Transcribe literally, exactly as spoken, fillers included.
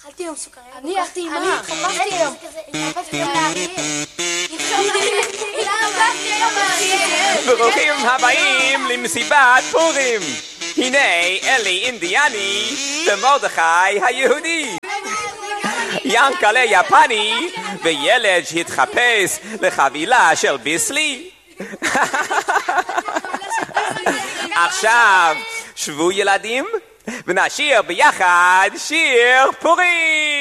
אכלתי היום סוכריה. אני אכלתי עם מה? התחפשתי היום. התחפשתי גם לאריאל. ברוכים הבאים למסיבת פורים. הנה אלי אינדיאני ומרדכי היהודי. ינקלה יפני וילד שהתחפש לחבילה של ביסלי. עכשיו שבו ילדים ונשיר ביחד שיר פורים.